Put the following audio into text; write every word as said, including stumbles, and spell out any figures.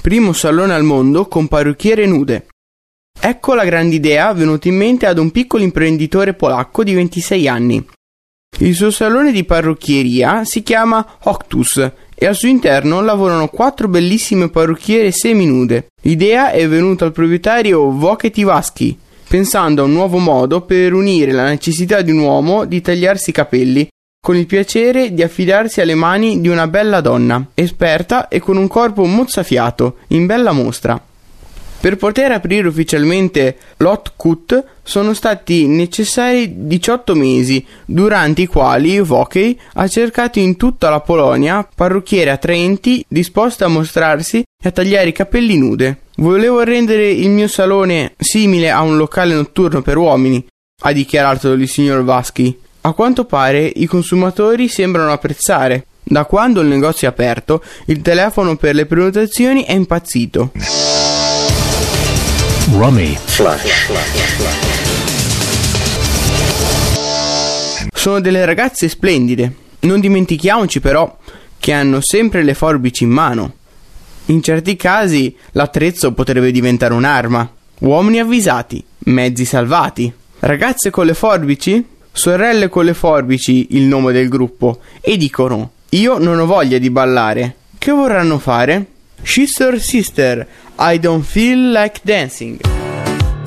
primo salone al mondo con parrucchiere nude. Ecco la grande idea venuta in mente ad un piccolo imprenditore polacco di ventisei anni. Il suo salone di parrucchieria si chiama Octus e al suo interno lavorano quattro bellissime parrucchiere seminude. L'idea è venuta al proprietario Wojciech Iwaszki, pensando a un nuovo modo per unire la necessità di un uomo di tagliarsi i capelli con il piacere di affidarsi alle mani di una bella donna, esperta e con un corpo mozzafiato, in bella mostra. Per poter aprire ufficialmente l'Hot Cut sono stati necessari diciotto mesi, durante i quali Wojciech ha cercato in tutta la Polonia parrucchiere attraenti disposte a mostrarsi e a tagliare i capelli nude. Volevo rendere il mio salone simile a un locale notturno per uomini, ha dichiarato il signor Iwaszki. A quanto pare i consumatori sembrano apprezzare. Da quando il negozio è aperto, il telefono per le prenotazioni è impazzito. Rummy Flash. Sono delle ragazze splendide. Non dimentichiamoci però che hanno sempre le forbici in mano. In certi casi l'attrezzo potrebbe diventare un'arma. Uomini avvisati, mezzi salvati. Ragazze con le forbici? Sorelle con le forbici, il nome del gruppo, e dicono: io non ho voglia di ballare. Che vorranno fare? Sister, sister, I don't feel like dancing.